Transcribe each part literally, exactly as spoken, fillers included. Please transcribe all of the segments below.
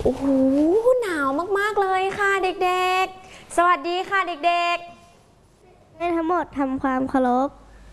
โอ้โหหนาวมากๆเลยค่ะเด็กๆสวัสดีค่ะเด็กๆให้ทั้งหมดทำความเคารพ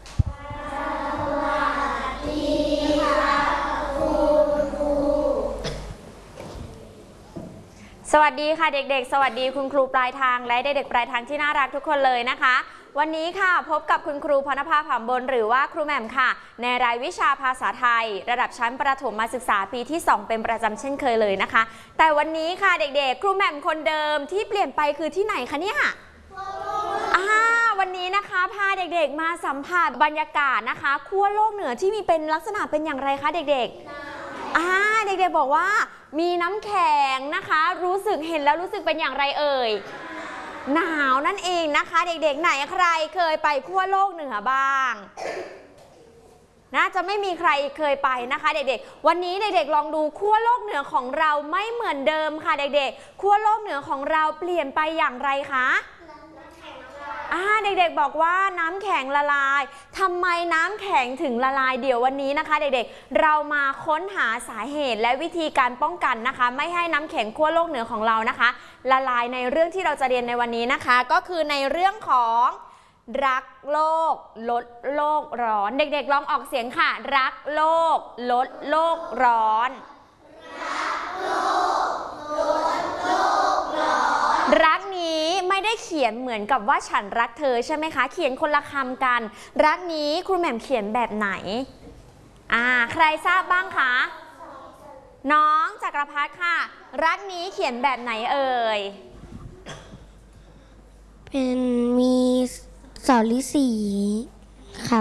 สวัสดีค่ะเด็กๆสวัสดีคุณครูปลายทางและเด็กๆปลายทางที่น่ารักทุกคนเลยนะคะวันนี้ค่ะพบกับคุณครูพรณภาผามบนหรือว่าครูแหม่มค่ะในรายวิชาภาษาไทยระดับชั้นประถมศึกษาปีที่สองเป็นประจำเช่นเคยเลยนะคะแต่วันนี้ค่ะเด็กๆครูแหม่มคนเดิมที่เปลี่ยนไปคือที่ไหนคะเนี่ยอ่าวันนี้นะคะพาเด็กๆมาสัมผัสบรรยากาศนะคะขั้วโลกเหนือที่มีเป็นลักษณะเป็นอย่างไรคะเด็กๆอ่าเด็กๆบอกว่ามีน้ำแข็งนะคะรู้สึกเห็นแล้วรู้สึกเป็นอย่างไรเอ่ยหนาวนั่นเองนะคะเด็กๆไหนใครเคยไปขั้วโลกเหนือบ้างน่าจะไม่มีใครเคยไปนะคะเด็กๆวันนี้เด็กๆลองดูขั้วโลกเหนือของเราไม่เหมือนเดิมค่ะเด็กๆขั้วโลกเหนือของเราเปลี่ยนไปอย่างไรคะอ่าเด็กๆบอกว่าน้ำแข็งละลายทำไมน้ำแข็งถึงละลายเดี๋ยววันนี้นะคะเด็กๆเรามาค้นหาสาเหตุและวิธีการป้องกันนะคะไม่ให้น้ำแข็งขั้วโลกเหนือของเรานะคะละลายในเรื่องที่เราจะเรียนในวันนี้นะคะก็คือในเรื่องของรักโลกลดโลกร้อนเด็กๆลองออกเสียงค่ะรักโลกลดโลกร้อนรักโลกลดโลกร้อนรักนี้ไม่ได้เขียนเหมือนกับว่าฉันรักเธอใช่ไหมคะเขียนคนละคำกันรักนี้ครูแหม่มเขียนแบบไหนอ่าใครทราบบ้างคะน้องจักรพัฒน์ค่ะรักนี้เขียนแบบไหนเอ่ยเป็นมีสอฤาษีครับ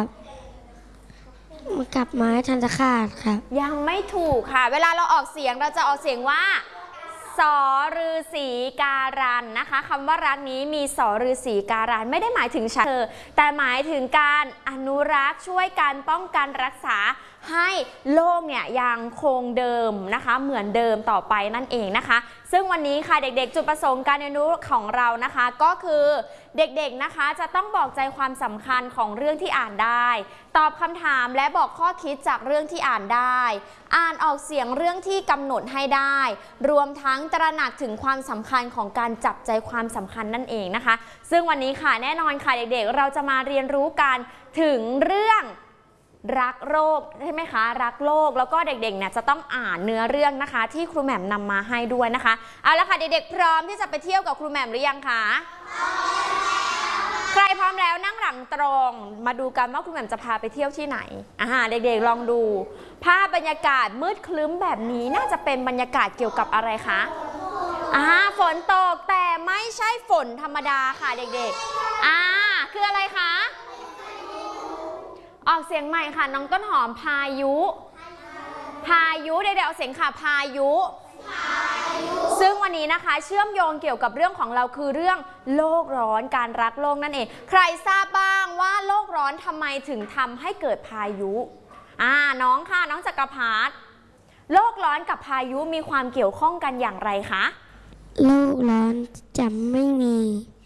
กับไม้ทันตคาตครับยังไม่ถูกค่ะเวลาเราออกเสียงเราจะออกเสียงว่าสอฤาษีการันนะคะคำว่ารักนี้มีสอฤาษีการันไม่ได้หมายถึงฉันเธอแต่หมายถึงการอนุรักษ์ช่วยการป้องกันรักษาให้โลกเนี่ยยังคงเดิมนะคะเหมือนเดิมต่อไปนั่นเองนะคะซึ่งวันนี้ค่ะเด็กๆจุดประสงค์การเรียนรู้ของเรานะคะก็คือเด็กๆนะคะจะต้องบอกใจความสำคัญของเรื่องที่อ่านได้ตอบคำถามและบอกข้อคิดจากเรื่องที่อ่านได้อ่านออกเสียงเรื่องที่กำหนดให้ได้รวมทั้งตระหนักถึงความสำคัญของการจับใจความสำคัญนั่นเองนะคะซึ่งวันนี้ค่ะแน่นอนค่ะเด็กๆเราจะมาเรียนรู้กันถึงเรื่องรักโลกใช่ไหมคะรักโลกแล้วก็เด็กๆเนี่ยจะต้องอ่านเนื้อเรื่องนะคะที่ครูแหม่มนำมาให้ด้วยนะคะเอาละค่ะเด็กๆพร้อมที่จะไปเที่ยวกับครูแหม่มหรือยังคะใครพร้อมแล้วนั่งหลังตรงมาดูกันว่าครูแหม่มจะพาไปเที่ยวที่ไหนอ่าเด็กๆลองดูภาพบรรยากาศมืดคลึ้มแบบนี้น่าจะเป็นบรรยากาศเกี่ยวกับอะไรคะอ่าฝนตกแต่ไม่ใช่ฝนธรรมดาค่ะเด็กๆอ่าคืออะไรคะออกเสียงใหม่ค่ะน้องต้นหอมพายุพายุเด็กๆเอาเสียงค่ะพายุซึ่งวันนี้นะคะเชื่อมโยงเกี่ยวกับเรื่องของเราคือเรื่องโลกร้อนการรักโลกนั่นเองใครทราบบ้างว่าโลกร้อนทำไมถึงทำให้เกิดพายุอ่าน้องค่ะน้องจักรพัฒน์โลกร้อนกับพายุมีความเกี่ยวข้องกันอย่างไรคะโลกร้อนจะไม่มี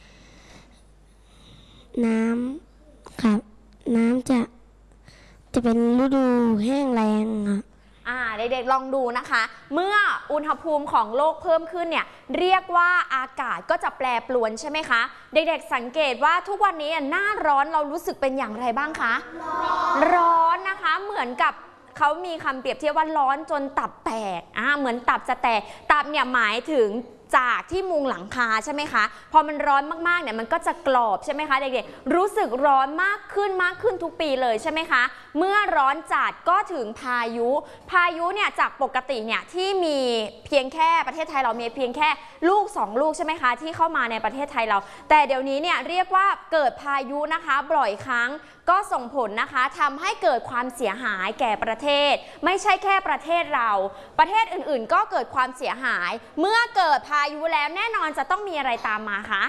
น้ำครับน้ำจะจะเป็นฤดูแห้งแล้งครับอ่าเด็กๆลองดูนะคะเมื่ออุณหภูมิของโลกเพิ่มขึ้นเนี่ยเรียกว่าอากาศก็จะแปรปรวนใช่ไหมคะเด็กๆสังเกตว่าทุกวันนี้หน้าร้อนเรารู้สึกเป็นอย่างไรบ้างคะร้อนร้อนนะคะเหมือนกับเขามีคำเปรียบเทียบว่าร้อนจนตับแตกอ่าเหมือนตับจะแตกตับเนี่ยหมายถึงจากที่มุงหลังคาใช่ไหมคะพอมันร้อนมากๆเนี่ยมันก็จะกรอบใช่ไหมคะเด็กๆรู้สึกร้อนมากขึ้นมากขึ้นทุกปีเลยใช่ไหมคะเมื่อร้อนจัดก็ถึงพายุพายุเนี่ยจากปกติเนี่ยที่มีเพียงแค่ประเทศไทยเรามีเพียงแค่ลูกสองลูกใช่ไหมคะที่เข้ามาในประเทศไทยเราแต่เดี๋ยวนี้เนี่ยเรียกว่าเกิดพายุนะคะบ่อยครั้งก็ส่งผลนะคะทำให้เกิดความเสียหายแก่ประเทศไม่ใช่แค่ประเทศเราประเทศอื่นๆก็เกิดความเสียหายเมื่อเกิดพายุแล้วแน่นอนจะต้องมีอะไรตามมาคะ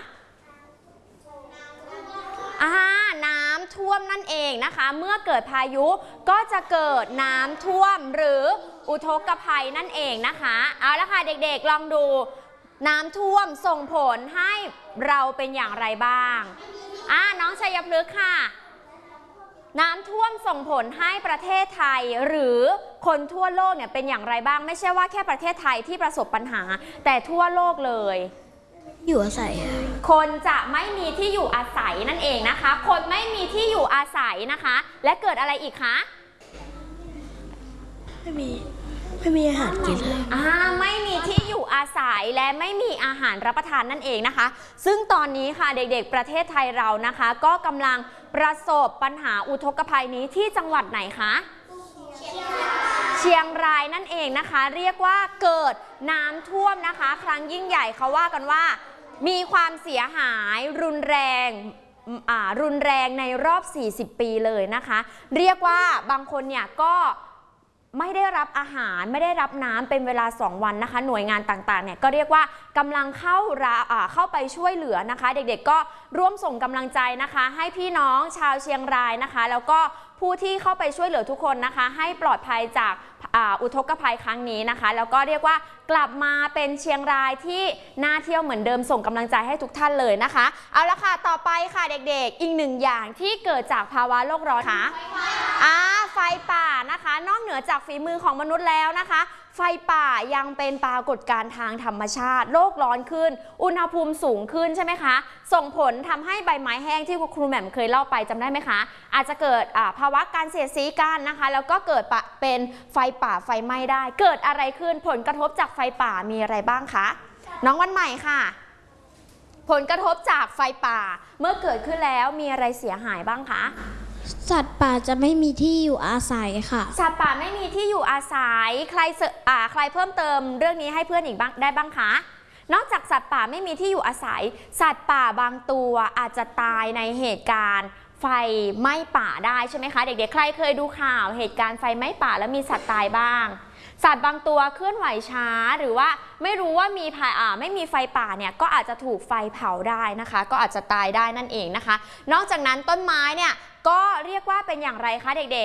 อ่าน้ำท่วมนั่นเองนะคะเมื่อเกิดพายุก็จะเกิดน้ำท่วมหรืออุทกภัยนั่นเองนะคะเอาละค่ะเด็กๆลองดูน้ำท่วมส่งผลให้เราเป็นอย่างไรบ้างอ่าน้องชัยพฤกษ์ค่ะน้ำท่วมส่งผลให้ประเทศไทยหรือคนทั่วโลกเนี่ยเป็นอย่างไรบ้างไม่ใช่ว่าแค่ประเทศไทยที่ประสบปัญหาแต่ทั่วโลกเลยอยู่อาศัยคนจะไม่มีที่อยู่อาศัยนั่นเองนะคะคนไม่มีที่อยู่อาศัยนะคะและเกิดอะไรอีกคะไม่มีไม่มีอาหารกินอ่าไม่มีที่อยู่อาศัยและไม่มีอาหารรับประทานนั่นเองนะคะซึ่งตอนนี้ค่ะเด็กๆประเทศไทยเรานะคะก็กำลังประสบปัญหาอุทกภัยนี้ที่จังหวัดไหนคะเชียงรายนั่นเองนะคะเรียกว่าเกิดน้ำท่วมนะคะครั้งยิ่งใหญ่เขาว่ากันว่ามีความเสียหายรุนแรงรุนแรงในรอบสี่สิบปีเลยนะคะเรียกว่าบางคนเนี่ยก็ไม่ได้รับอาหารไม่ได้รับน้ำเป็นเวลาสองวันนะคะหน่วยงานต่างๆเนี่ยก็เรียกว่ากำลังเข้าเข้าไปช่วยเหลือนะคะเด็กๆก็ร่วมส่งกำลังใจนะคะให้พี่น้องชาวเชียงรายนะคะแล้วก็ผู้ที่เข้าไปช่วยเหลือทุกคนนะคะให้ปลอดภัยจากอุทกภัยครั้งนี้นะคะแล้วก็เรียกว่ากลับมาเป็นเชียงรายที่น่าเที่ยวเหมือนเดิมส่งกำลังใจให้ทุกท่านเลยนะคะเอาละค่ะต่อไปค่ะเด็กๆอีกหนึ่งอย่างที่เกิดจากภาวะโลกร้อนค่ะอ่าไฟป่านะคะนอกเหนือจากฝีมือของมนุษย์แล้วนะคะไฟป่ายังเป็นปรากฏการณ์ทางธรรมชาติโลกร้อนขึ้นอุณหภูมิสูงขึ้นใช่ไหมคะส่งผลทำให้ใบไม้แห้งที่ครูแหม่มเคยเล่าไปจำได้ไหมคะอาจจะเกิดภาวะการเสียดสีกันนะคะแล้วก็เกิดเป็นไฟป่าไฟไหม้ได้เกิดอะไรขึ้นผลกระทบจากไฟป่ามีอะไรบ้างคะน้องวันใหม่ค่ะผลกระทบจากไฟป่าเมื่อเกิดขึ้นแล้วมีอะไรเสียหายบ้างคะสัตว์ป่าจะไม่มีที่อยู่อาศัยค่ะสัตว์ป่าไม่มีที่อยู่อาศัยใครอ่าใครเพิ่มเติมเรื่องนี้ให้เพื่อนอีกบ้างได้บ้างคะนอกจากสัตว์ป่าไม่มีที่อยู่อาศัยสัตว์ป่าบางตัวอาจจะตายในเหตุการณ์ไฟไหม้ป่าได้ใช่ไหมคะเด็กๆใครเคยดูข่าวเหตุการณ์ไฟไหม้ป่าแล้วมีสัตว์ตายบ้างสัตว์บางตัวเคลื่อนไหวช้าหรือว่าไม่รู้ว่ามีอ่าไม่มีไฟป่าเนี่ยก็อาจจะถูกไฟเผาได้นะคะก็อาจจะตายได้นั่นเองนะคะนอกจากนั้นต้นไม้เนี่ยก็เรียกว่าเป็นอย่างไรคะเด็ก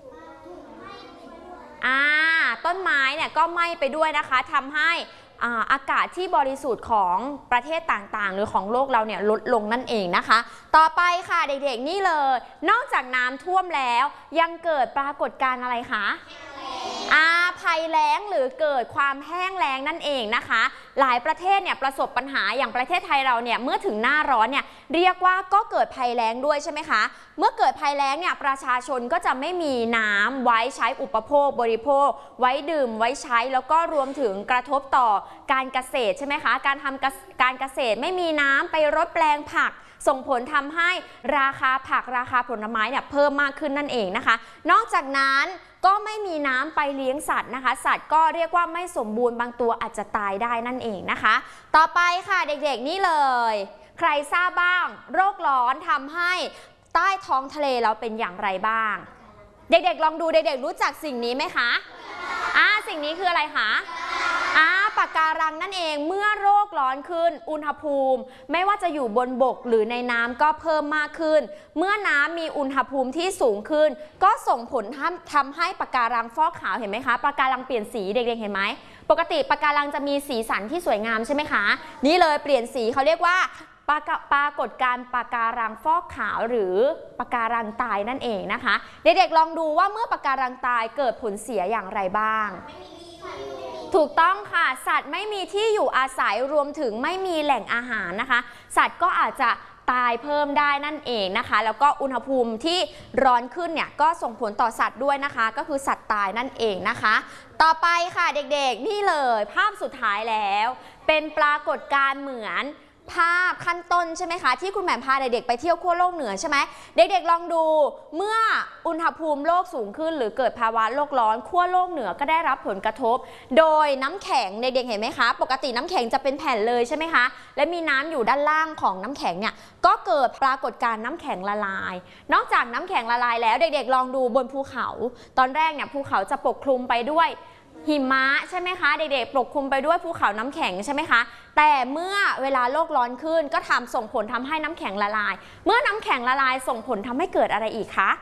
ๆอ่าต้นไม้เนี่ยก็ไหม้ไปด้วยนะคะทำให้อ่าอากาศที่บริสุทธิ์ของประเทศต่างๆหรือของโลกเราเนี่ยลดลงนั่นเองนะคะต่อไปค่ะเด็กๆนี่เลยนอกจากน้ำท่วมแล้วยังเกิดปรากฏการณ์อะไรคะอาภัยแล้งหรือเกิดความแห้งแล้งนั่นเองนะคะหลายประเทศเนี่ยประสบปัญหาอย่างประเทศไทยเราเนี่ยเมื่อถึงหน้าร้อนเนี่ยเรียกว่าก็เกิดภัยแล้งด้วยใช่ไหมคะเมื่อเกิดภัยแล้งเนี่ยประชาชนก็จะไม่มีน้ำไว้ใช้อุปโภคบริโภคไว้ดื่มไว้ใช้แล้วก็รวมถึงกระทบต่อการเกษตรใช่ไหมคะการทำการเกษตรไม่มีน้ำไปรดแปลงผักส่งผลทำให้ราคาผักราคาผลไม้เนี่ยเพิ่มมากขึ้นนั่นเองนะคะนอกจากนั้นก็ไม่มีน้ำไปเลี้ยงสัตว์นะคะสัตว์ก็เรียกว่าไม่สมบูรณ์บางตัวอาจจะตายได้นั่นเองนะคะต่อไปค่ะเด็กๆนี่เลยใครทราบบ้างโรคร้อนทำให้ใต้ท้องทะเลเราเป็นอย่างไรบ้างเด็กๆลองดูเด็กๆรู้จักสิ่งนี้ไหมคะอ่าสิ่งนี้คืออะไรคะอ่าปะการังนั่นเองเมื่อโรคร้อนขึ้นอุณหภูมิไม่ว่าจะอยู่บนบกหรือในน้ำก็เพิ่มมากขึ้นเมื่อน้ำมีอุณหภูมิที่สูงขึ้นก็ส่งผลทำให้ปะการังฟอกขาวเห็นไหมคะปะการังเปลี่ยนสีเด็กๆเห็นไหมปกติปะการังจะมีสีสันที่สวยงามใช่ไหมคะนี่เลยเปลี่ยนสีเขาเรียกว่าปรากฏการณ์ปะการังฟอกขาวหรือปะการังตายนั่นเองนะคะเด็กๆลองดูว่าเมื่อปะการังตายเกิดผลเสียอย่างไรบ้างถูกต้องค่ะสัตว์ไม่มีที่อยู่อาศัยรวมถึงไม่มีแหล่งอาหารนะคะสัตว์ก็อาจจะตายเพิ่มได้นั่นเองนะคะแล้วก็อุณหภูมิที่ร้อนขึ้นเนี่ยก็ส่งผลต่อสัตว์ด้วยนะคะก็คือสัตว์ตายนั่นเองนะคะต่อไปค่ะเด็กๆนี่เลยภาพสุดท้ายแล้วเป็นปรากฏการณ์เหมือนภาพขั้นต้นใช่ไหมคะที่คุณแหม่มพาเด็กๆไปเที่ยวขั้วโลกเหนือใช่ไหมเด็กๆลองดูเมื่ออุณหภูมิโลกสูงขึ้นหรือเกิดภาวะโลกร้อนขั้วโลกเหนือก็ได้รับผลกระทบโดยน้ำแข็งเด็กๆเห็นไหมคะปกติน้ำแข็งจะเป็นแผ่นเลยใช่ไหมคะและมีน้ำอยู่ด้านล่างของน้ำแข็งเนี่ยก็เกิดปรากฏการณ์น้ำแข็งละลายนอกจากน้ำแข็งละลายแล้วเด็กๆลองดูบนภูเขาตอนแรกเนี่ยภูเขาจะปกคลุมไปด้วยหิมะใช่ไหมคะเด็กๆปกคลุมไปด้วยภูเขาน้ำแข็งใช่ไหมคะแต่เมื่อเวลาโลกร้อนขึ้นก็ทำส่งผลทำให้น้ำแข็งละลายเมื่อน้ำแข็งละลายส่งผลทำให้เกิดอะไรอีกคะ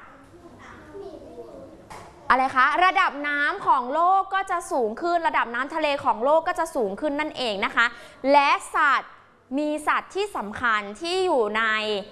อะไรคะระดับน้ำของโลกก็จะสูงขึ้นระดับน้ำทะเลของโลกก็จะสูงขึ้นนั่นเองนะคะและสัตว์มีสัตว์ที่สำคัญที่อยู่ใน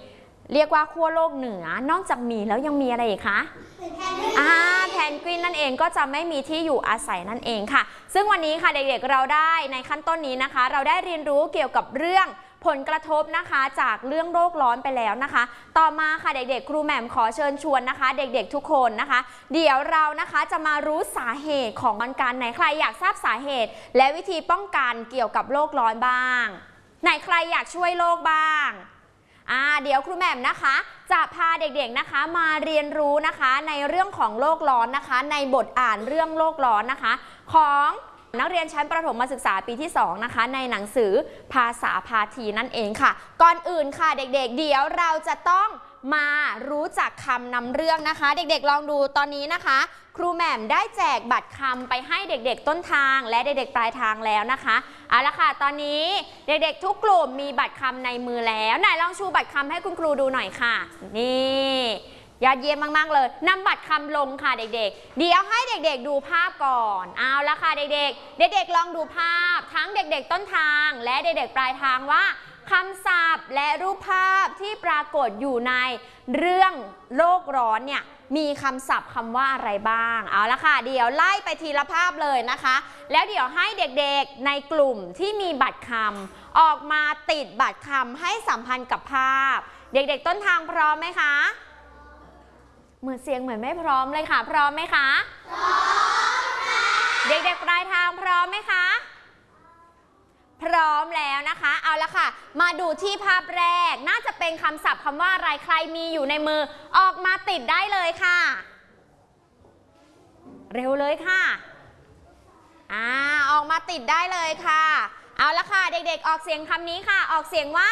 เรียกว่าขั้วโลกเหนือนอกจากหมีแล้วยังมีอะไรอีกคะอ่าแพนกวินนั่นเองก็จะไม่มีที่อยู่อาศัยนั่นเองค่ะซึ่งวันนี้ค่ะเด็กๆเราได้ในขั้นต้นนี้นะคะเราได้เรียนรู้เกี่ยวกับเรื่องผลกระทบนะคะจากเรื่องโลกร้อนไปแล้วนะคะต่อมาค่ะเด็กๆครูแหม่มขอเชิญชวนนะคะเด็กๆทุกคนนะคะเดี๋ยวเรานะคะจะมารู้สาเหตุของมันกันไหนใครอยากทราบสาเหตุและวิธีป้องกันเกี่ยวกับโลกร้อนบ้างไหนใครอยากช่วยโลกบ้างอ่าเดี๋ยวครูแหม่มนะคะจะพาเด็กๆนะคะมาเรียนรู้นะคะในเรื่องของโลกร้อนนะคะในบทอ่านเรื่องโลกร้อนนะคะของนักเรียนชั้นประถมศึกษาปีที่สองนะคะในหนังสือภาษาพาทีนั่นเองค่ะก่อนอื่นค่ะเด็กๆเดี๋ยวเราจะต้องมารู้จักคำนำเรื่องนะคะเด็กๆลองดูตอนนี้นะคะครูแหม่มได้แจกบัตรคำไปให้เด็กๆต้นทางและเด็กๆปลายทางแล้วนะคะเอาละค่ะตอนนี้เด็กๆทุกกลุ่มมีบัตรคำในมือแล้วไหนลองชูบัตรคำให้คุณครูดูหน่อยค่ะนี่ยอดเยี่ยมมากๆเลยนำบัตรคำลงค่ะเด็กๆเดี๋ยวให้เด็กๆดูภาพก่อนเอาละค่ะเด็กๆเด็กๆลองดูภาพทั้งเด็กๆต้นทางและเด็กๆปลายทางว่าคำศัพท์และรูปภาพที่ปรากฏอยู่ในเรื่องโลกร้อนเนี่ยมีคำศัพท์คำว่าอะไรบ้างเอาละค่ะเดี๋ยวไล่ไปทีละภาพเลยนะคะแล้วเดี๋ยวให้เด็กๆในกลุ่มที่มีบัตรคำออกมาติดบัตรคำให้สัมพันธ์กับภาพเด็กๆต้นทางพร้อมไหมคะเหมือนเสียงเหมือนไม่พร้อมเลยค่ะพร้อมไหมคะพร้อมค่ะเด็กๆปลายทางพร้อมไหมคะพร้อมแล้วนะคะเอาละค่ะมาดูที่ภาพแรกน่าจะเป็นคำศัพท์คำว่าอะไรใครมีอยู่ในมือออกมาติดได้เลยค่ะเร็วเลยค่ะอ่าออกมาติดได้เลยค่ะเอาละค่ะเด็กๆออกเสียงคำนี้ค่ะออกเสียงว่า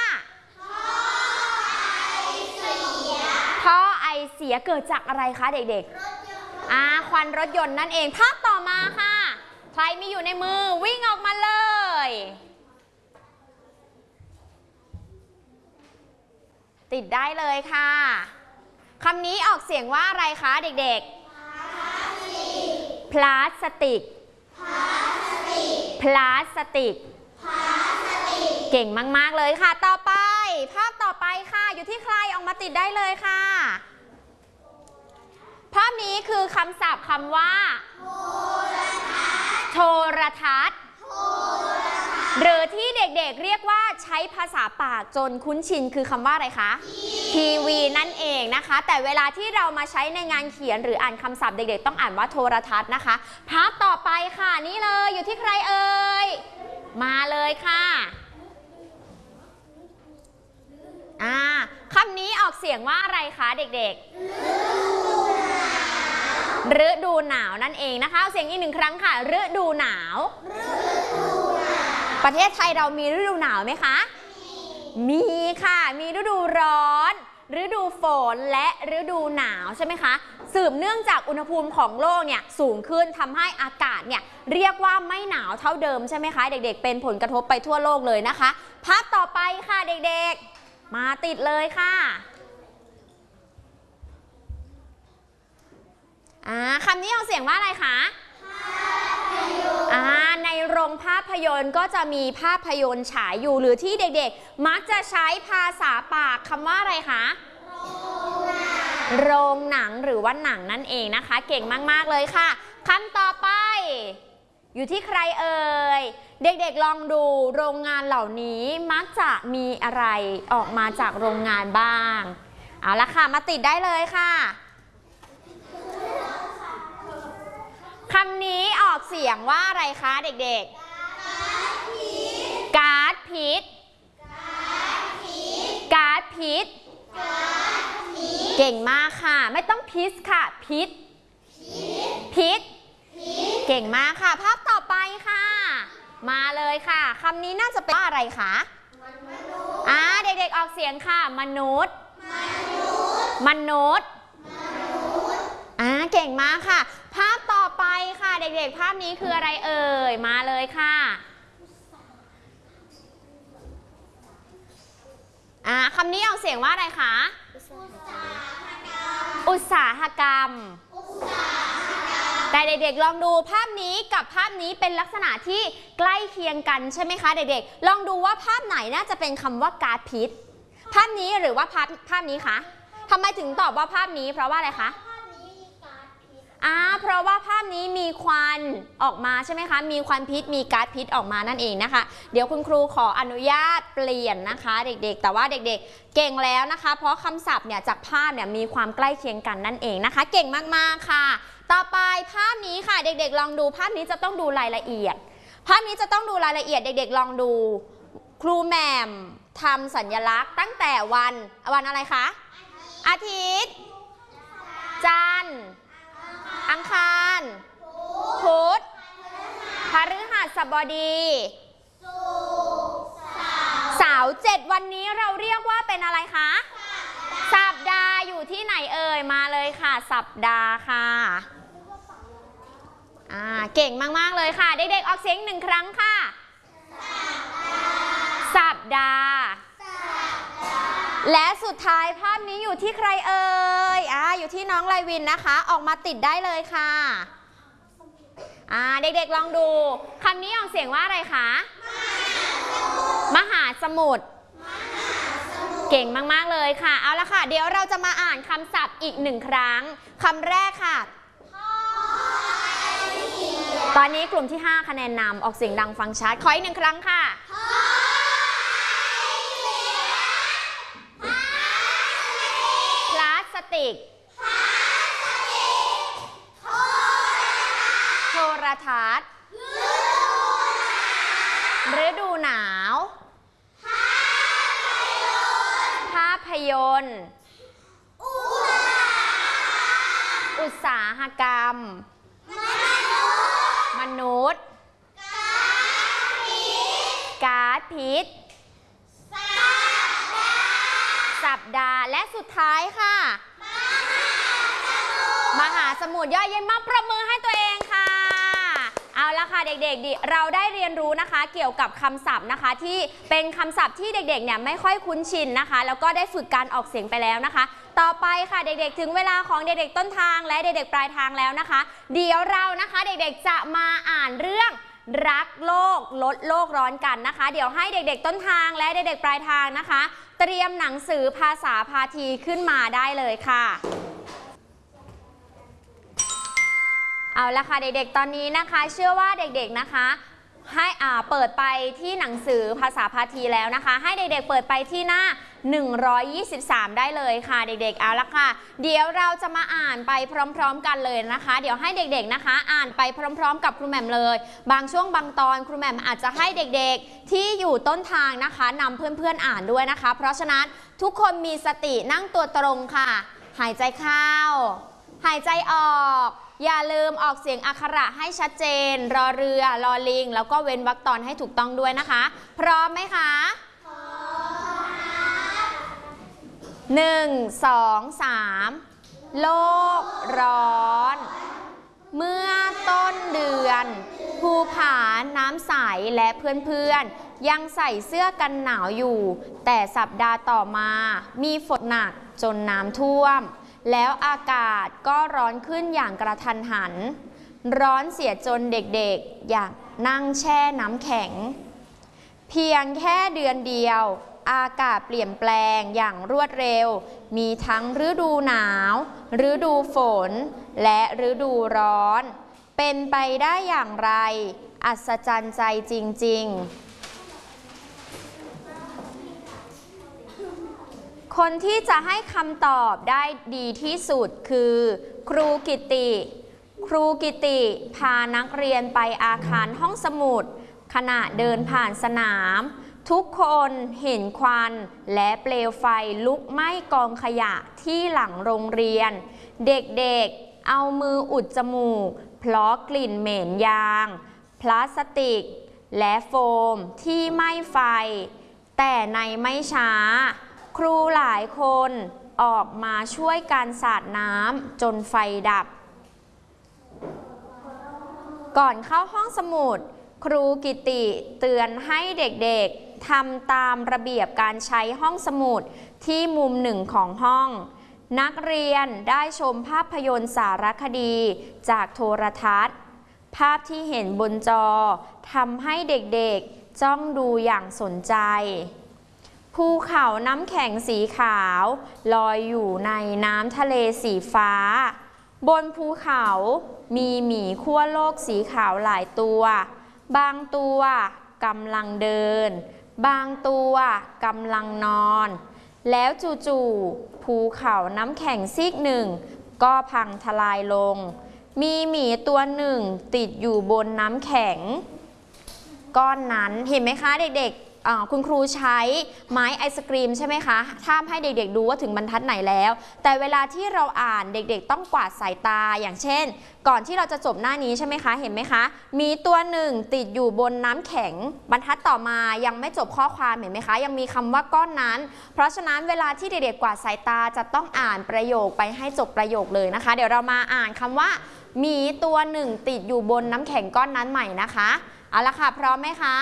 ท่อไอเสียเกิดจากอะไรคะเด็กๆอ่าควันรถยนต์นั่นเองภาพต่อมาค่ะใครมีอยู่ในมือวิ่งออกมาเลยติดได้เลยค่ะคำนี้ออกเสียงว่าอะไรคะเด็กๆพลาสติกพลาสติกเก่งมากๆเลยค่ะต่อไปภาพต่อไปค่ะอยู่ที่ใครออกมาติดได้เลยค่ะภาพนี้คือคำศัพท์คำว่าโทรทัศน์หรือที่เด็กๆเรียกว่าใช้ภาษาปากจนคุ้นชินคือคำว่าอะไรคะทีวีนั่นเองนะคะแต่เวลาที่เรามาใช้ในงานเขียนหรืออ่านคำศัพท์เด็กๆต้องอ่านว่าโทรทัศน์นะคะภาพต่อไปค่ะนี่เลยอยู่ที่ใครเอ่ยมาเลยค่ะอ่าคำนี้ออกเสียงว่าอะไรคะเด็กๆฤดูหนาวนั่นเองนะคะเอาเสียงอีกหนึ่งครั้งค่ะฤดูหนาวประเทศไทยเรามีฤดูหนาวไหมคะมีค่ะมีฤดูร้อนฤดูฝนและฤดูหนาวใช่ไหมคะสืบเนื่องจากอุณหภูมิของโลกเนี่ยสูงขึ้นทำให้อากาศเนี่ยเรียกว่าไม่หนาวเท่าเดิมใช่ไหมคะเด็กๆเป็นผลกระทบไปทั่วโลกเลยนะคะภาพต่อไปค่ะเด็กๆมาติดเลยค่ะอ่าคำนี้ออกเสียงว่าอะไรคะอ่าในโรงภาพยนตร์ก็จะมีภาพยนตร์ฉายอยู่หรือที่เด็กๆมักจะใช้ภาษาปากคำว่าอะไรคะโรงหนังหรือว่าหนังนั่นเองนะคะเก่งมากๆเลยค่ะคำต่อไปอยู่ที่ใครเอ่ยเด็กๆลองดูโรงงานเหล่านี้มักจะมีอะไรออกมาจากโรงงานบ้างเอาละค่ะมาติดได้เลยค่ะคำนี้ออกเสียงว่าอะไรคะเด็กๆก๊าซพิษก๊าซพิษเก่งมากค่ะไม่ต้องพิษค่ะพิษพิษเก่งมากค่ะภาพต่อไปค่ะมาเลยค่ะคำนี้น่าจะเป็นว่าอะไรคะอ่าเด็กๆออกเสียงค่ะมนุษย์มนุษย์อ่าเก่งมากค่ะภาพต่อไปค่ะเด็กๆภาพนี้คืออะไรเอ่ยมาเลยค่ะอ่าคำนี้ออกเสียงว่าอะไรคะอุตสาหกรรมแต่เด็กๆลองดูภาพนี้กับภาพนี้เป็นลักษณะที่ใกล้เคียงกันใช่ไหมคะเด็กๆลองดูว่าภาพไหนน่าจะเป็นคำว่าก๊าซพิษภาพนี้หรือว่าภาพภาพนี้คะทำไมถึงตอบว่าภาพนี้เพราะว่าอะไรคะอ่าเพราะว่าภาพนี้มีควันออกมาใช่ไหมคะมีควันพิษมีก๊าซพิษออกมานั่นเองนะคะเดี๋ยวคุณครูขออนุญาตเปลี่ยนนะคะเด็กๆแต่ว่าเด็กๆเก่งแล้วนะคะเพราะคำศัพท์เนี่ยจากภาพเนี่ยมีความใกล้เคียงกันนั่นเองนะคะเก่งมากๆค่ะต่อไปภาพนี้ค่ะเด็กๆลองดูภาพนี้จะต้องดูรายละเอียดภาพนี้จะต้องดูรายละเอียดเด็กๆลองดูครูแหม่มทำสัญลักษณ์ตั้งแต่วันวันอะไรคะอาทิตย์จันทร์อังคารพุธพฤหัสบดีเสาร์เจ็ดวันนี้เราเรียกว่าเป็นอะไรคะสัปดาห์อยู่ที่ไหนเอ่ยมาเลยค่ะสัปดาห์ค่ะอ่าเก่งมากๆเลยค่ะเด็กๆออกเสียงหนึ่งครั้งค่ะสัปดาห์และสุดท้ายภาพนี้อยู่ที่ใครเอ่ยอ่าอยู่ที่น้องไลวินนะคะออกมาติดได้เลยค่ะอ่าเด็กๆลองดูคำนี้ออกเสียงว่าอะไรคะมหาสมุทรเก่งมากๆเลยค่ะเอาละค่ะเดี๋ยวเราจะมาอ่านคำศัพท์อีกหนึ่งครั้งคำแรกค่ะตอนนี้กลุ่มที่ห้าคะแนนนำออกเสียงดังฟังชัดขออีกหนึ่งครั้งค่ะพลาสติกโทรทัศน์ฤดูหนาวภาพยนตร์อุตสาหกรรมมนุษย์ก๊าซพิษสัปดาห์และสุดท้ายค่ะมหาสมุทรย่อยเย็นมากประมือให้ตัวเองค่ะเอาละค่ะเด็กๆเราได้เรียนรู้นะคะเกี่ยวกับคำศัพท์นะคะที่เป็นคำศัพท์ที่เด็กๆเนี่ยไม่ค่อยคุ้นชินนะคะแล้วก็ได้ฝึกการออกเสียงไปแล้วนะคะต่อไปค่ะเด็กๆถึงเวลาของเด็กๆต้นทางและเด็กๆปลายทางแล้วนะคะเดี๋ยวเรานะคะเด็กๆจะมาอ่านเรื่องรักโลกลดโลกร้อนกันนะคะเดี๋ยวให้เด็กๆต้นทางและเด็กๆปลายทางนะคะเตรียมหนังสือภาษาพาทีขึ้นมาได้เลยค่ะเอาละค่ะเด็กๆตอนนี้นะคะเชื่อว่าเด็กๆนะคะให้อ่าเปิดไปที่หนังสือภาษาพาทีแล้วนะคะให้เด็กๆเปิดไปที่หน้าหนึ่งร้อยยี่สิบสามได้เลยค่ะเด็กๆเอาละค่ะเดี๋ยวเราจะมาอ่านไปพร้อมๆกันเลยนะคะเดี๋ยวให้เด็กๆนะคะอ่านไปพร้อมๆกับครูแหม่มเลยบางช่วงบางตอนครูแหม่มอาจจะให้เด็กๆที่อยู่ต้นทางนะคะนำเพื่อนๆอ่านด้วยนะคะเพราะฉะนั้นทุกคนมีสตินั่งตัวตรงค่ะหายใจเข้าหายใจออกอย่าลืมออกเสียงอักขระให้ชัดเจนรอเรือรอลิงแล้วก็เว้นวรรคตอนให้ถูกต้องด้วยนะคะพร้อมไหมคะพร้อมหนึ่งสองสามโลกร้อนเมื่อต้นเดือนภูผาน้ำใสและเพื่อนๆยังใส่เสื้อกันหนาวอยู่แต่สัปดาห์ต่อมามีฝนหนักจนน้ำท่วมแล้วอากาศก็ร้อนขึ้นอย่างกระทันหันร้อนเสียจนเด็กๆอยากนั่งแช่น้ำแข็งเพียงแค่เดือนเดียวอากาศเปลี่ยนแปลงอย่างรวดเร็วมีทั้งฤดูหนาวฤดูฝนและฤดูร้อนเป็นไปได้อย่างไรอัศจรรย์ใจจริงๆคนที่จะให้คำตอบได้ดีที่สุดคือครูกิติครูกิติพานักเรียนไปอาคารห้องสมุดขณะเดินผ่านสนามทุกคนเห็นควันและเปลวไฟลุกไหม้กองขยะที่หลังโรงเรียนเด็กๆเอามืออุดจมูกเพราะกลิ่นเหม็นยางพลาสติกและโฟมที่ไหม้ไฟแต่ในไม่ช้าครูหลายคนออกมาช่วยการสาดน้ำจนไฟดับก่อนเข้าห้องสมุดครูกิติเตือนให้เด็กๆทำตามระเบียบการใช้ห้องสมุดที่มุมหนึ่งของห้องนักเรียนได้ชมภาพยนตร์สารคดีจากโทรทัศน์ภาพที่เห็นบนจอทำให้เด็กๆจ้องดูอย่างสนใจภูเขาน้ำแข็งสีขาวลอยอยู่ในน้ำทะเลสีฟ้าบนภูเขามีหมีขั้วโลกสีขาวหลายตัวบางตัวกำลังเดินบางตัวกำลังนอนแล้วจู่ๆภูเขาน้ำแข็งซีกหนึ่งก็พังทลายลงมีหมีตัวหนึ่งติดอยู่บนน้ำแข็งก้อนนั้นเห็นไหมคะเด็กๆคุณครูใช้ไม้ไอศกรีมใช่ไหมคะถ้าให้เด็กๆดูว่าถึงบรรทัดไหนแล้วแต่เวลาที่เราอ่านเด็กๆต้องกวาดสายตาอย่างเช่นก่อนที่เราจะจบหน้านี้ใช่ไหมคะเห็นไหมคะมีตัวหนึ่งติดอยู่บนน้ำแข็งบรรทัดต่อมายังไม่จบข้อความเห็นไหมคะยังมีคำว่าก้อนนั้นเพราะฉะนั้นเวลาที่เด็กๆกวาดสายตาจะต้องอ่านประโยคไปให้จบประโยคเลยนะคะเดี๋ยวเรามาอ่านคำว่ามีตัวหนึ่งติดอยู่บนน้ำแข็งก้อนนั้นใหม่นะคะเอาละค่ะพร้อมไหมคะ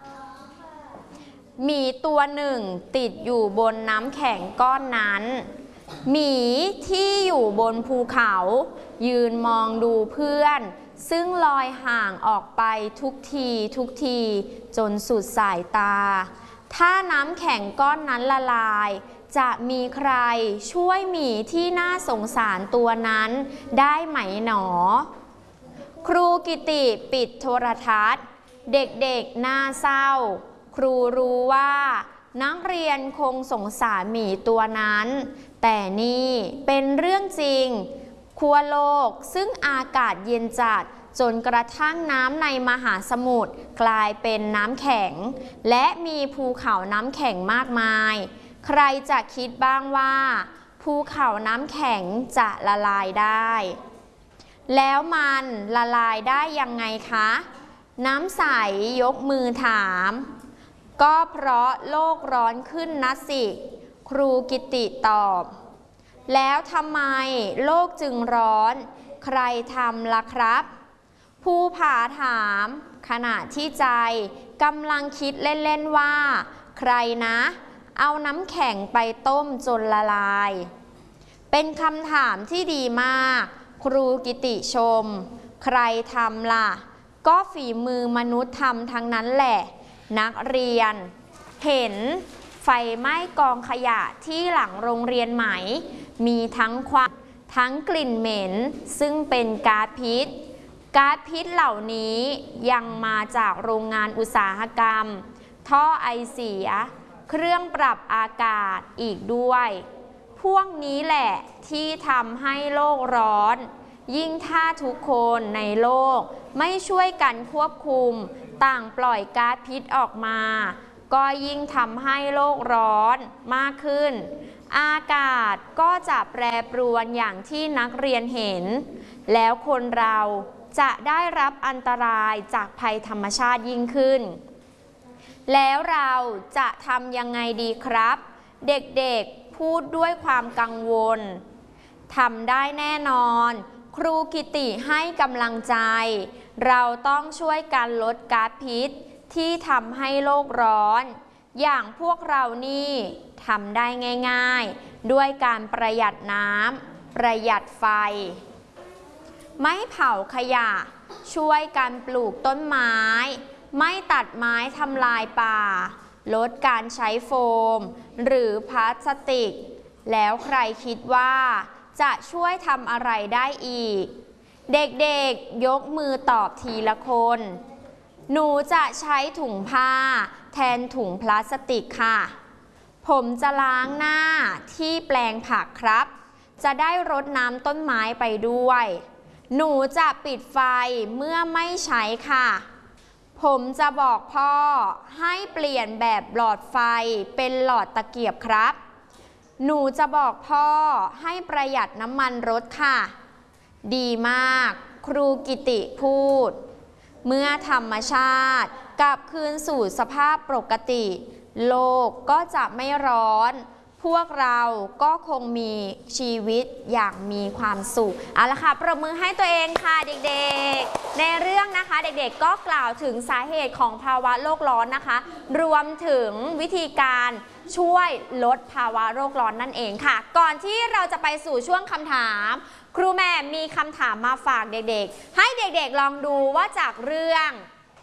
หมีตัวหนึ่งติดอยู่บนน้ำแข็งก้อนนั้นหมีที่อยู่บนภูเขายืนมองดูเพื่อนซึ่งลอยห่างออกไปทุกทีทุกทีจนสุดสายตาถ้าน้ำแข็งก้อนนั้นละลายจะมีใครช่วยหมีที่น่าสงสารตัวนั้นได้ไหมหนอครูกิติปิดโทรทัศน์เด็กๆน่าเศร้าครูรู้ว่านักเรียนคงสงสารหมีตัวนั้นแต่นี่เป็นเรื่องจริงขั้วโลกซึ่งอากาศเย็นจัดจนกระทั่งน้ำในมหาสมุทรกลายเป็นน้ำแข็งและมีภูเขาน้ำแข็งมากมายใครจะคิดบ้างว่าภูเขาน้ำแข็งจะละลายได้แล้วมันละลายได้ยังไงคะน้ำใสยกมือถามก็เพราะโลกร้อนขึ้นนะสิครูกิติตอบแล้วทำไมโลกจึงร้อนใครทำล่ะครับภูผาถามขณะที่ใจกำลังคิดเล่นๆว่าใครนะเอาน้ำแข็งไปต้มจนละลายเป็นคำถามที่ดีมากครูกิติชมใครทำล่ะก็ฝีมือมนุษย์ทำทั้งนั้นแหละนักเรียนเห็นไฟไหม้กองขยะที่หลังโรงเรียนไหมมีทั้งควันทั้งกลิ่นเหม็นซึ่งเป็นก๊าซพิษก๊าซพิษเหล่านี้ยังมาจากโรงงานอุตสาหกรรมท่อไอเสียเครื่องปรับอากาศอีกด้วยพวกนี้แหละที่ทำให้โลกร้อนยิ่งถ้าทุกคนในโลกไม่ช่วยกันควบคุมต่างปล่อยก๊าซพิษออกมาก็ยิ่งทำให้โลกร้อนมากขึ้นอากาศก็จะแปรปรวนอย่างที่นักเรียนเห็นแล้วคนเราจะได้รับอันตรายจากภัยธรรมชาติยิ่งขึ้นแล้วเราจะทำยังไงดีครับเด็กๆพูดด้วยความกังวลทำได้แน่นอนครูกิติให้กำลังใจเราต้องช่วยกันลดก๊าซพิษที่ทำให้โลกร้อนอย่างพวกเรานี่ทำได้ง่ายๆด้วยการประหยัดน้ำประหยัดไฟไม่เผาขยะช่วยกันปลูกต้นไม้ไม่ตัดไม้ทำลายป่าลดการใช้โฟมหรือพลาสติกแล้วใครคิดว่าจะช่วยทำอะไรได้อีกเด็กๆยกมือตอบทีละคนหนูจะใช้ถุงผ้าแทนถุงพลาสติกค่ะผมจะล้างหน้าที่แปลงผักครับจะได้รดน้ำต้นไม้ไปด้วยหนูจะปิดไฟเมื่อไม่ใช้ค่ะผมจะบอกพ่อให้เปลี่ยนแบบหลอดไฟเป็นหลอดตะเกียบครับหนูจะบอกพ่อให้ประหยัดน้ำมันรถค่ะดีมากครูกิติพูดเมื่อธรรมชาติกลับคืนสู่สภาพปกติโลกก็จะไม่ร้อนพวกเราก็คงมีชีวิตอย่างมีความสุขเอาละค่ะปรบมือให้ตัวเองค่ะเด็กๆในเรื่องนะคะเด็กๆก็กล่าวถึงสาเหตุของภาวะโลกร้อนนะคะรวมถึงวิธีการช่วยลดภาวะโลกร้อนนั่นเองค่ะก่อนที่เราจะไปสู่ช่วงคำถามครูแม่มีคำถามมาฝากเด็กๆให้เด็กๆลองดูว่าจากเรื่อง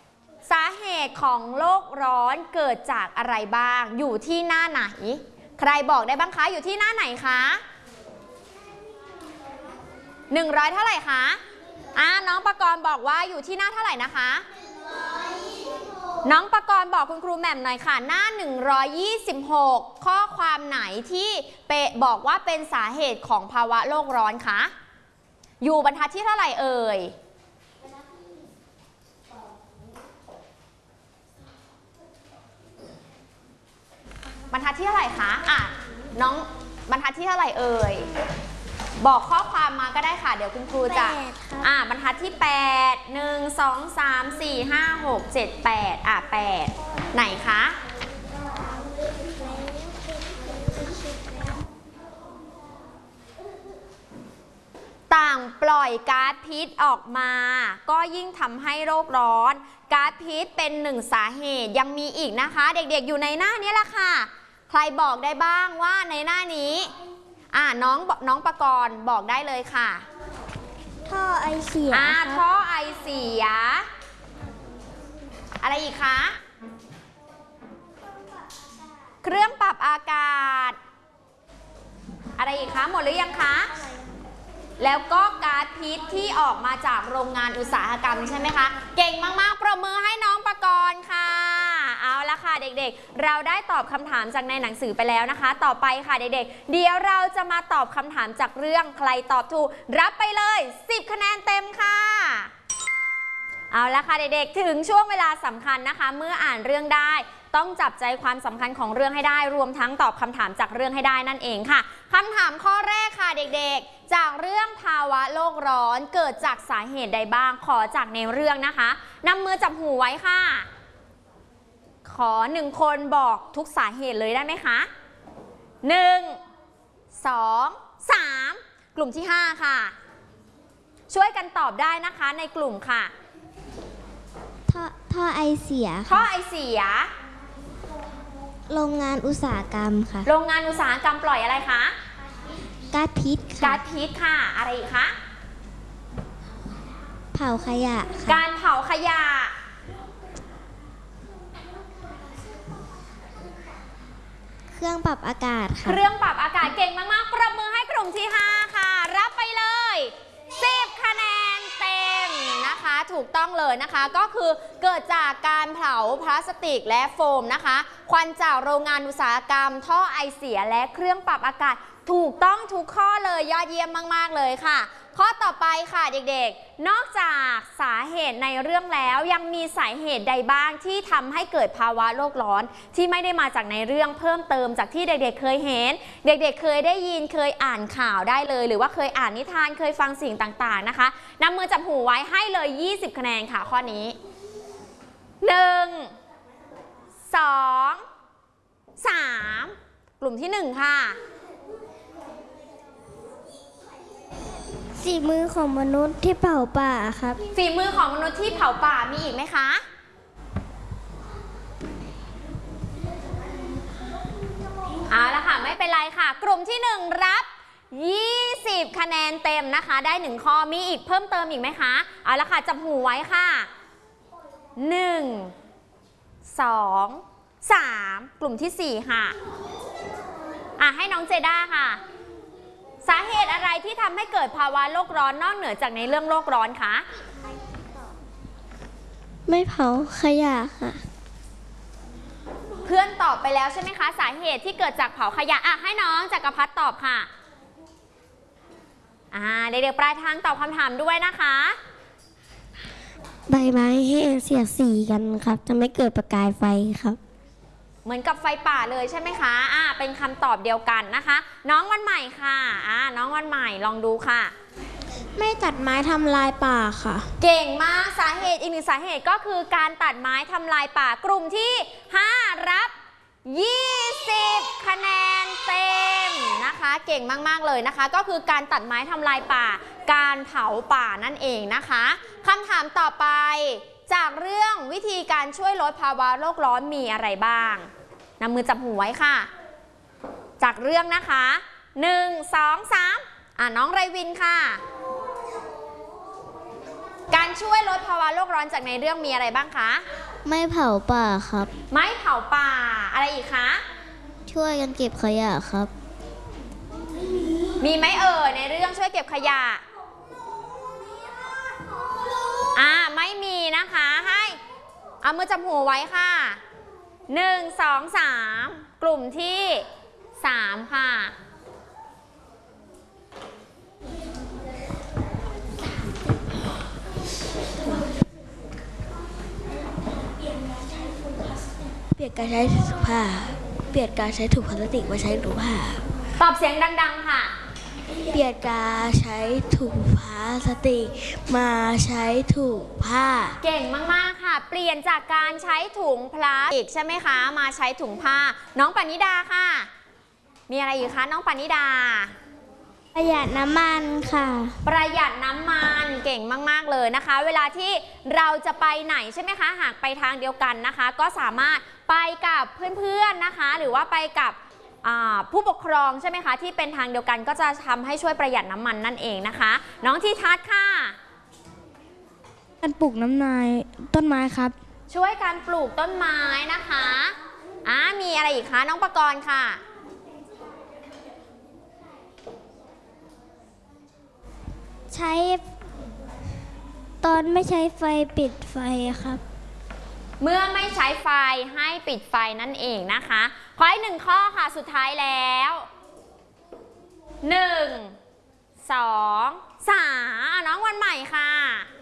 สาเหตุของโลกร้อนเกิดจากอะไรบ้างอยู่ที่หน้าไหนใครบอกได้บ้างคะอยู่ที่หน้าไหนคะหนึ่งร้อยเท่าไหร่คะอ่าน้องประกรณ์บอกว่าอยู่ที่หน้าเท่าไหร่นะคะน้องประกรณ์บอกคุณครูแหม่มหน่อยค่ะหน้าหนึ่งร้อยยี่สิบหกข้อความไหนที่เปะบอกว่าเป็นสาเหตุของภาวะโลกร้อนคะอยู่บรรทัดที่เท่าไหร่เอ่ยบรรทัดที่เท่าไหร่คะอ่ะน้องบรรทัดที่เท่าไหร่เอ่ยบอกข้อความมาก็ได้ค่ะเดี๋ยวคุณครูจะอ่ะบรรทัดที่แปด หนึ่ง สอง สาม สี่ ห้า หก เจ็ด แปดอ่ะแปดไหนคะต่างปล่อยก๊าซพิษออกมาก็ยิ่งทำให้โลกร้อนก๊าซพิษเป็นหนึ่งสาเหตุยังมีอีกนะคะเด็กๆอยู่ในหน้านี้แหละค่ะใครบอกได้บ้างว่าในหน้านี้อ่าน้องน้องประกรณ์บอกได้เลยค่ะท่อไอเสียอ่าท่อไอเสียอะไรอีกคะเครื่องปรับอากาศอะไรอีกคะหมดหรือยังคะแล้วก็ก๊าซพิษที่ออกมาจากโรงงานอุตสาหกรรมใช่ไหมคะเก่งมากๆปรบมือให้น้องประกรณ์ค่ะเอาละค่ะเด็กๆเราได้ตอบคำถามจากในหนังสือไปแล้วนะคะต่อไปค่ะเด็กๆเดี๋ยวเราจะมาตอบคำถามจากเรื่องใครตอบถูกรับไปเลยสิบคะแนนเต็มค่ะเอาละค่ะเด็กๆถึงช่วงเวลาสำคัญนะคะเมื่ออ่านเรื่องได้ต้องจับใจความสำคัญของเรื่องให้ได้รวมทั้งตอบคำถามจากเรื่องให้ได้นั่นเองค่ะคำถามข้อแรกค่ะเด็กๆจากเรื่องภาวะโลกร้อนเกิดจากสาเหตุใดบ้างขอจากในเรื่องนะคะนำมือจับหูไว้ค่ะขอหนึ่งคนบอกทุกสาเหตุเลยได้ไหมคะหนึ่ง สอง สามกลุ่มที่ห้าค่ะช่วยกันตอบได้นะคะในกลุ่มค่ะท่อท่อไอเสียท่อไอเสียโรงงานอุตสาหกรรมค่ะโรงงานอุตสาหกรรมปล่อยอะไรคะก๊าซพิษค่ะก๊าซพิษค่ะอะไรอีกคะเผาขยะค่ะการเผาขยะเครื่องปรับอากาศค่ะเครื่องปรับอากาศเก่งมากๆปรบมือให้กลุ่มที่ห้าค่ะรับไปเลยสิบคะแนนเต็มนะคะถูกต้องเลยนะคะก็คือเกิดจากการเผาพลาสติกและโฟมนะคะควันจากโรงงานอุตสาหกรรมท่อไอเสียและเครื่องปรับอากาศถูกต้องทุกข้อเลยยอดเยี่ยมมากๆเลยค่ะข้อต่อไปค่ะเด็กๆนอกจากสาเหตุในเรื่องแล้วยังมีสาเหตุใดบ้างที่ทำให้เกิดภาวะโลกร้อนที่ไม่ได้มาจากในเรื่องเพิ่มเติมจากที่เด็กๆเคยเห็นเด็กๆเคยได้ยินเคยอ่านข่าวได้เลยหรือว่าเคยอ่านนิทานเคยฟังสิ่งต่างๆนะคะนำมือจับหูไว้ให้เลยยี่สิบคะแนนค่ะข้อนี้หนึ่ง สอง สามกลุ่มที่หนึ่งค่ะฝีมือของมนุษย์ที่เผาป่าครับฝีมือของมนุษย์ที่เผาป่ามีอีกไหมคะเอาละค่ะไม่เป็นไรค่ะกลุ่มที่หนึ่งรับยี่สิบคะแนนเต็มนะคะได้หนึ่งข้อมีอีกเพิ่มเติมอีกไหมคะเอาละค่ะจับหูไว้ค่ะหนึ่ง สอง สามกลุ่มที่สี่ค่ะอ่ะให้น้องเจด้าค่ะสาเหตุอะไรที่ทำให้เกิดภาวะโลกร้อนนอกเหนือจากในเรื่องโลกร้อนคะไม่เผาขยะค่ะเพื่อนตอบไปแล้วใช่ไหมคะสาเหตุที่เกิดจากเผาขยะอ่ะให้น้องจักรพัฒน์ตอบค่ะอ่าเด็กๆปลายทางตอบคำถามด้วยนะคะใบไม้แห้งเสียดสีกันครับจะไม่เกิดประกายไฟครับเหมือนกับไฟป่าเลยใช่ไหมคะอ่าเป็นคำตอบเดียวกันนะคะน้องวันใหม่ค่ะอ่าน้องวันใหม่ลองดูค่ะไม่ตัดไม้ทำลายป่าค่ะเก่งมากสาเหตุอีกหนึ่งสาเหตุก็คือการตัดไม้ทำลายป่ากลุ่มที่ห้ารับยี่สิบคะแนนเต็มนะคะเก่งมากๆเลยนะคะก็คือการตัดไม้ทำลายป่าการเผาป่านั่นเองนะคะคำถามต่อไปจากเรื่องวิธีการช่วยลดภาวะโลกร้อนมีอะไรบ้างนำมือจับหูไว้ค่ะจากเรื่องนะคะหนึ่ง สอง สามอ่ะน้องไรวินค่ะการช่วยลดภาวะโลกร้อนจากในเรื่องมีอะไรบ้างคะไม่เผาป่าครับไม่เผาป่าอะไรอีกคะช่วยกันเก็บขยะครับมีไหมเอ่ยในเรื่องช่วยเก็บขยะอ่าไม่มีนะคะให้เอามือจับหูไว้ค่ะหนึ่งสองสามกลุ่มที่สามค่ะเปลี่ยนการใช้ถุงผ้าเปลี่ยนการใช้ถุงพลาสติกมาใช้ถุงผ้าตอบเสียงดังๆค่ะเปลี่ยนการใช้ถุงพลาสติกมาใช้ถุงผ้าเก่งมากๆค่ะเปลี่ยนจากการใช้ถุงพลาสติกใช่ไหมคะมาใช้ถุงผ้าน้องปณิดาค่ะมีอะไรอีกคะน้องปณิดาประหยัดน้ำมันค่ะประหยัดน้ำมันเก่งมากๆเลยนะคะเวลาที่เราจะไปไหนใช่ไหมคะหากไปทางเดียวกันนะคะก็สามารถไปกับเพื่อนๆนะคะหรือว่าไปกับผู้ปกครองใช่ไหมคะที่เป็นทางเดียวกันก็จะทำให้ช่วยประหยัดน้ำมันนั่นเองนะคะน้องทีทัศน์ค่ะการปลูกน้ำนายต้นไม้ครับช่วยการปลูกต้นไม้นะคะอ่ามีอะไรอีกคะน้องปกรณ์ค่ะใช้ตอนไม่ใช้ไฟปิดไฟครับเมื่อไม่ใช้ไฟให้ปิดไฟนั่นเองนะคะขออีกหนึ่งข้อค่ะสุดท้ายแล้วหนึ่งสองสามน้องวันใหม่ค่ะ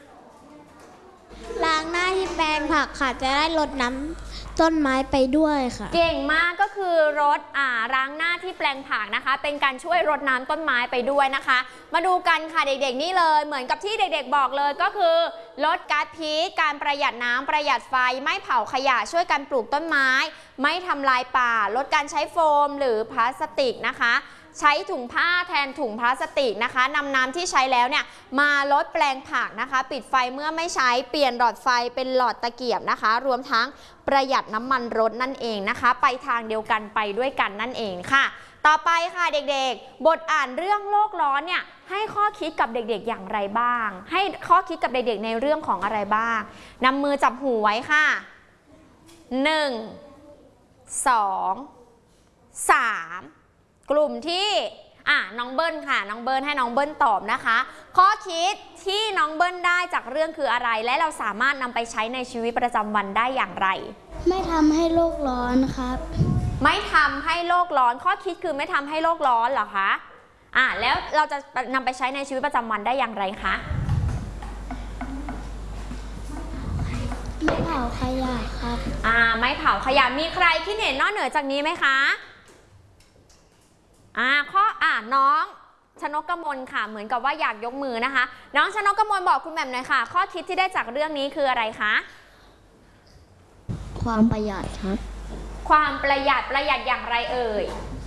ล้างหน้าที่แปรงผักค่ะจะได้ลดน้ำต้นไม้ไปด้วยค่ะเก่งมากก็คือรดอ่าล้างหน้าที่แปลงผักนะคะเป็นการช่วยรดน้ำต้นไม้ไปด้วยนะคะมาดูกันค่ะเด็กๆนี่เลยเหมือนกับที่เด็กๆบอกเลยก็คือลดก๊าซพิษการประหยัดน้ำประหยัดไฟไม่เผาขยะช่วยกันปลูกต้นไม้ไม่ทำลายป่าลดการใช้โฟมหรือพลาสติกนะคะใช้ถุงผ้าแทนถุงพลาสติกนะคะนำน้ำที่ใช้แล้วเนี่ยมาลดแปลงผักนะคะปิดไฟเมื่อไม่ใช้เปลี่ยนหลอดไฟเป็นหลอดตะเกียบนะคะรวมทั้งประหยัดน้ำมันรถนั่นเองนะคะไปทางเดียวกันไปด้วยกันนั่นเองค่ะต่อไปค่ะเด็กๆบทอ่านเรื่องโลกร้อนเนี่ยให้ข้อคิดกับเด็กๆอย่างไรบ้างให้ข้อคิดกับเด็กๆในเรื่องของอะไรบ้างนำมือจับหูไว้ค่ะหนึ่ง สอง สามกลุ่มที่อ่ะน้องเบิ้ลค่ะน้องเบิ้ลให้น้องเบิ้ลตอบนะคะข้อคิดที่น้องเบิ้ลได้จากเรื่องคืออะไรและเราสามารถนำไปใช้ในชีวิตประจำวันได้อย่างไรไม่ทำให้โลกร้อนครับไม่ทำให้โลกร้อนข้อคิดคือไม่ทำให้โลกร้อนเหรอคะอ่ะแล้วเราจะนำไปใช้ในชีวิตประจำวันได้อย่างไรคะไม่เผาขยะครับอ่าไม่เผาขยะมีใครคิดเห็นนอกเหนือจากนี้ไหมคะอ่าข้ออ่าน้องชนกกมลค่ะเหมือนกับว่าอยากยกมือนะคะน้องชนกกมลบอกคุณแหม่มหน่อยค่ะข้อคิดที่ได้จากเรื่องนี้คืออะไรคะความประหยัดครับความประหยัดประหยัดอย่างไรเอ่ย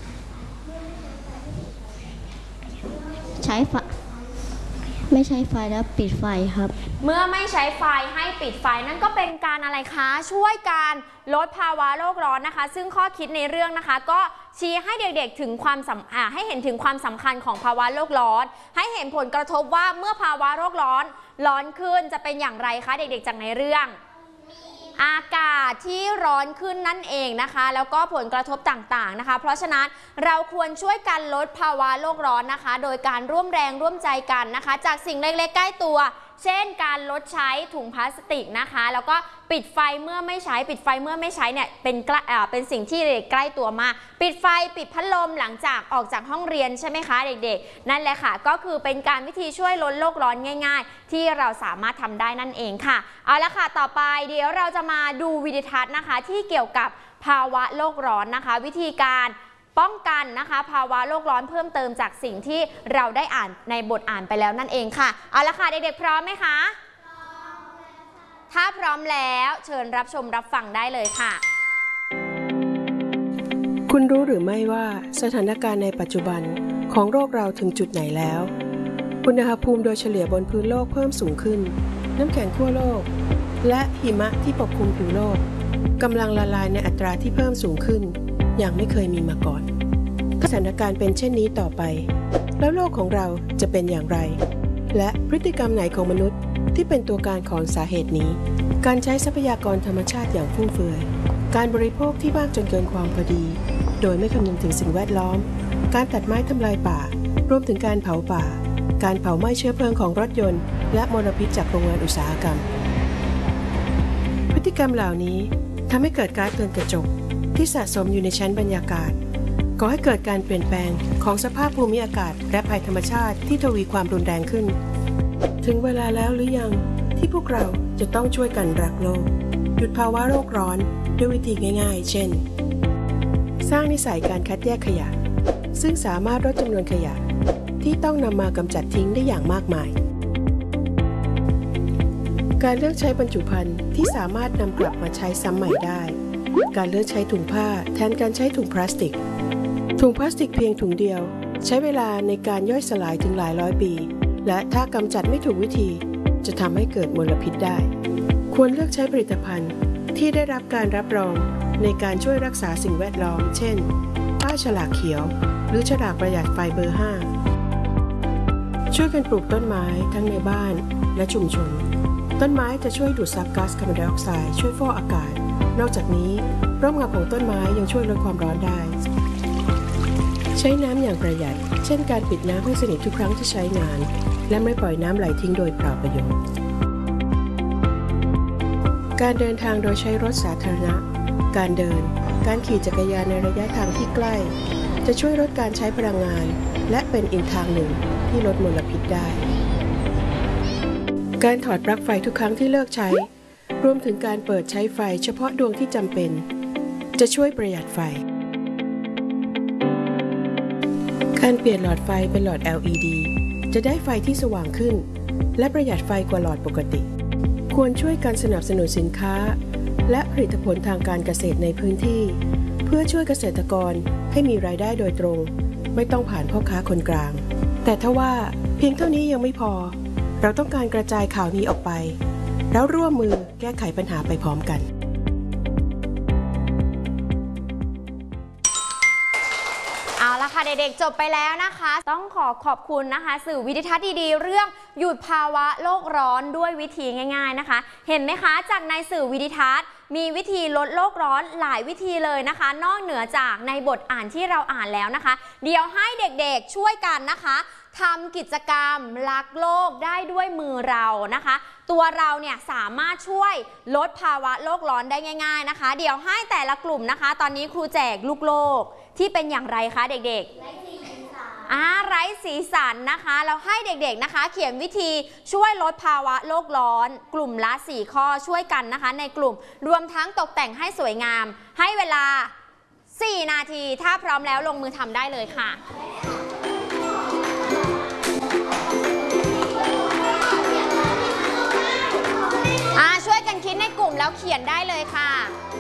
ใช้ไฟไม่ใช้ไฟแล้วปิดไฟครับเมื่อไม่ใช้ไฟให้ปิดไฟนั่นก็เป็นการอะไรคะช่วยการลดภาวะโลกร้อนนะคะซึ่งข้อคิดในเรื่องนะคะก็ชี้ให้เด็กๆถึงความสำคัญให้เห็นถึงความสำคัญของภาวะโลกร้อนให้เห็นผลกระทบว่าเมื่อภาวะโลกร้อนร้อนขึ้นจะเป็นอย่างไรคะเด็กๆจากในเรื่องอากาศที่ร้อนขึ้นนั่นเองนะคะแล้วก็ผลกระทบต่างๆนะคะเพราะฉะนั้นเราควรช่วยกันลดภาวะโลกร้อนนะคะโดยการร่วมแรงร่วมใจกันนะคะจากสิ่งเล็กๆใกล้ตัวเช่นการลดใช้ถุงพลาสติกนะคะแล้วก็ปิดไฟเมื่อไม่ใช้ปิดไฟเมื่อไม่ใช้เนี่ยเป็นเป็นสิ่งที่เด็กใกล้ตัวมากปิดไฟปิดพัดลมหลังจากออกจากห้องเรียนใช่ไหมคะเด็กๆนั่นแหละค่ะก็คือเป็นการวิธีช่วยลดโลกร้อนง่ายๆที่เราสามารถทำได้นั่นเองค่ะเอาละค่ะต่อไปเดี๋ยวเราจะมาดูวิดีทัศน์นะคะที่เกี่ยวกับภาวะโลกร้อนนะคะวิธีการป้องกันนะคะภาวะโลกร้อนเพิ่มเติมจากสิ่งที่เราได้อ่านในบทอ่านไปแล้วนั่นเองค่ะเอาละค่ะเด็กๆพร้อมไหมคะถ้าพร้อมแล้วเชิญรับชมรับฟังได้เลยค่ะคุณรู้หรือไม่ว่าสถานการณ์ในปัจจุบันของโลกเราถึงจุดไหนแล้วอุณหภูมิโดยเฉลี่ยบนพื้นโลกเพิ่มสูงขึ้นน้ำแข็งขั้วโลกและหิมะที่ปกคลุมผิวโลกกำลังละลายในอัตราที่เพิ่มสูงขึ้นอย่างไม่เคยมีมาก่อนถ้าสถานการณ์เป็นเช่นนี้ต่อไปแล้วโลกของเราจะเป็นอย่างไรและพฤติกรรมไหนของมนุษย์ที่เป็นตัวการของสาเหตุนี้การใช้ทรัพยากรธรรมชาติอย่างฟุ่มเฟือยการบริโภคที่มากจนเกินความพอดีโดยไม่คำนึงถึงสิ่งแวดล้อมการตัดไม้ทำลายป่ารวมถึงการเผาป่าการเผาไหม้เชื้อเพลิงของรถยนต์และมลพิษจากโรงงานอุตสาหกรรมพฤติกรรมเหล่านี้ทำให้เกิดก๊าซเรือนกระจกที่สะสมอยู่ในชั้นบรรยากาศก่อให้เกิดการเปลี่ยนแปลงของสภาพภูมิอากาศและภัยธรรมชาติที่ทวีความรุนแรงขึ้นถึงเวลาแล้วหรือยังที่พวกเราจะต้องช่วยกันรักโลกหยุดภาวะโลกร้อนด้วยวิธีง่ายๆเช่นสร้างนิสัยการคัดแยกขยะซึ่งสามารถลดจำนวนขยะที่ต้องนำมากำจัดทิ้งได้อย่างมากมายการเลือกใช้บรรจุภัณฑ์ที่สามารถนำกลับมาใช้ซ้ำใหม่ได้การเลือกใช้ถุงผ้าแทนการใช้ถุงพลาสติกถุงพลาสติกเพียงถุงเดียวใช้เวลาในการย่อยสลายถึงหลายร้อยปีและถ้ากำจัดไม่ถูกวิธีจะทำให้เกิดมลพิษได้ควรเลือกใช้ผลิตภัณฑ์ที่ได้รับการรับรองในการช่วยรักษาสิ่งแวดล้อมเช่นป้ายฉลากเขียวหรือฉลากประหยัดไฟเบอร์ห้าช่วยกันปลูกต้นไม้ทั้งในบ้านและชุมชนต้นไม้จะช่วยดูดซับก๊าซคาร์บอนไดออกไซด์ช่วยฟอกอากาศนอกจากนี้ร่มเงาของต้นไม้ยังช่วยลดความร้อนได้ใช้น้ำอย่างประหยัดเช่นการปิดน้ำให้สนิททุกครั้งที่ใช้งานและไม่ปล่อยน้ำไหลทิ้งโดยเปล่าประโยชน์การเดินทางโดยใช้รถสาธารณะการเดินการขี่จักรยานในระยะทางที่ใกล้จะช่วยลดการใช้พลังงานและเป็นอีกทางหนึ่งที่ลดมลพิษได้การถอดปลั๊กไฟทุกครั้งที่เลิกใช้รวมถึงการเปิดใช้ไฟเฉพาะดวงที่จำเป็นจะช่วยประหยัดไฟการเปลี่ยนหลอดไฟเป็นหลอด แอล อี ดี จะได้ไฟที่สว่างขึ้นและประหยัดไฟกว่าหลอดปกติควรช่วยกันสนับสนุนสินค้าและผลิตผลทางการเกษตรในพื้นที่เพื่อช่วยเกษตรกรให้มีรายได้โดยตรงไม่ต้องผ่านพ่อค้าคนกลางแต่ถ้าว่าเพียงเท่านี้ยังไม่พอเราต้องการกระจายข่าวนี้ออกไปแล้วร่วมมือแก้ไขปัญหาไปพร้อมกันเอาละค่ะเด็กๆจบไปแล้วนะคะต้องขอขอบคุณนะคะสื่อวิดิทัศน์ดีๆเรื่องหยุดภาวะโลกร้อนด้วยวิธีง่ายๆนะคะเห็นไหมคะจากในสื่อวิดิทัศน์มีวิธีลดโลกร้อนหลายวิธีเลยนะคะนอกเหนือจากในบทอ่านที่เราอ่านแล้วนะคะเดี๋ยวให้เด็กๆช่วยกันนะคะทำกิจกรรมรักโลกได้ด้วยมือเรานะคะตัวเราเนี่ยสามารถช่วยลดภาวะโลกร้อนได้ง่ายๆนะคะเดี๋ยวให้แต่ละกลุ่มนะคะตอนนี้ครูแจกลูกโลกที่เป็นอย่างไรคะเด็กๆไร้สีสันอ่าไร้สีสันนะคะเราให้เด็กๆนะคะเขียนวิธีช่วยลดภาวะโลกร้อนกลุ่มละสี่ข้อช่วยกันนะคะในกลุ่มรวมทั้งตกแต่งให้สวยงามให้เวลาสี่นาทีถ้าพร้อมแล้วลงมือทำได้เลยค่ะช่วยกันคิดในกลุ่มแล้วเขียนได้เลยค่ะ